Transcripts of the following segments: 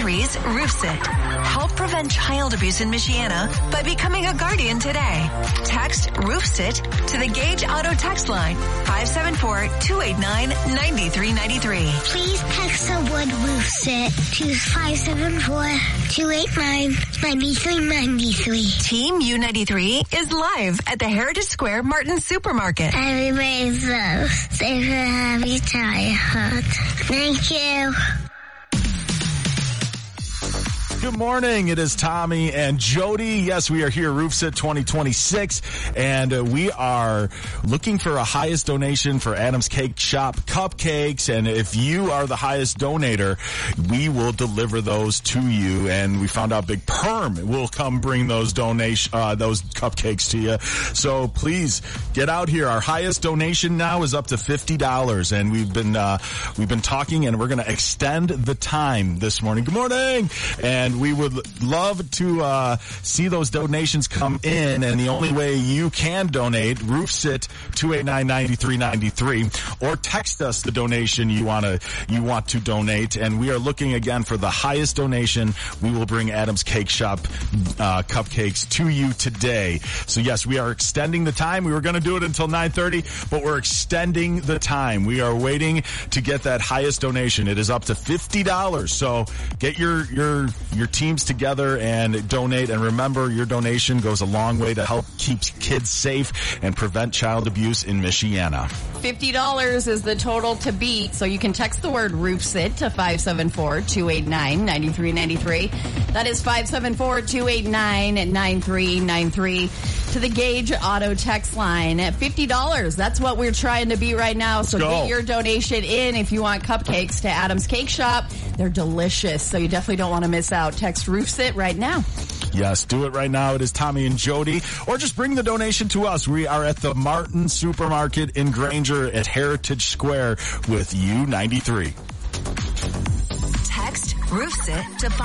U93's Roof Sit. Help prevent child abuse in Michiana by becoming a guardian today. Text Roof Sit to the Gage Auto text line 574-289-9393. Please text the word Roof Sit to 574-289-9393. Team U93 is live at the Heritage Square Martin Supermarket. Everybody's so safe and happy childhood. Thank you. Good morning. It is Tommy and Jody. Yes, we are here, Roof Sit 2026, and we are looking for a highest donation for Adam's Cake Shop cupcakes. And if you are the highest donator, we will deliver those to you. And we found out Big Perm will come bring those those cupcakes to you. So please get out here. Our highest donation now is up to $50, and we've been talking, and we're going to extend the time this morning. Good morning. And we would love to see those donations come in, and the only way you can donate, RoofSit 289-9393, or text us the donation you want to donate. And we are looking again for the highest donation. We will bring Adam's Cake Shop cupcakes to you today. So yes, we are extending the time. We were going to do it until 9:30, but we're extending the time. We are waiting to get that highest donation. It is up to $50. So get your teams together and donate. And remember, your donation goes a long way to help keep kids safe and prevent child abuse in Michiana. $50 is the total to beat. So you can text the word RoofSit to 574-289-9393. That is 574-289-9393 to the Gage Auto text line at $50. That's what we're trying to beat right now. So get your donation in if you want cupcakes to Adam's Cake Shop. They're delicious, so you definitely don't want to miss out. Text RoofSit right now. Yes, do it right now. It is Tommy and Jody. Or just bring the donation to us. We are at the Martin Supermarket in Granger at Heritage Square with U93. Text RoofSit to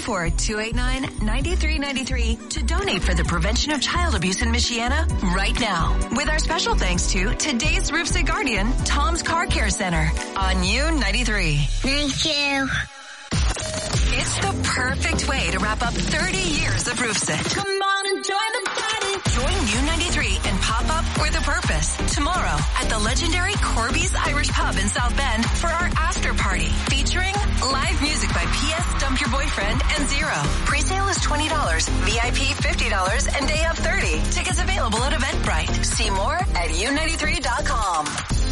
574-289-9393 to donate for the prevention of child abuse in Michiana right now. With our special thanks to today's RoofSit guardian, Tom's Car Care Center on U93. Thank you. It's the perfect way to wrap up 30 years of RoofSit. Come on and join the party. Join U93 and pop up with a purpose tomorrow at the legendary Corby's Irish Pub in South Bend for our after party featuring live music by P.S. Dump Your Boyfriend and Zero. Presale is $20, VIP $50, and day of $30. Tickets available at Eventbrite. See more at U93.com.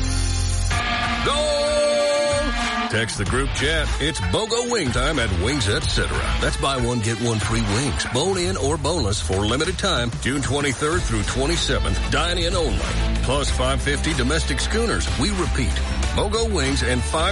Go! Text the group chat. It's BOGO wing time at Wings Etc. That's buy one, get one free wings. Bone in or boneless for limited time, June 23rd through 27th. Dine in only. Plus $5.50 domestic schooners. We repeat. BOGO wings and $5